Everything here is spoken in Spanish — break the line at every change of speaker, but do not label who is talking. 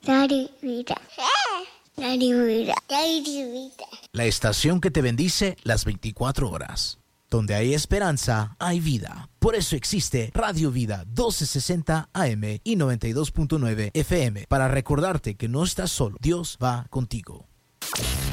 Radio Vida. Radio Vida. Radio Vida.
La estación que te bendice las 24 horas. Donde hay esperanza, hay vida. Por eso existe Radio Vida 1260 AM y 92.9 FM. Para recordarte que no estás solo. Dios va contigo.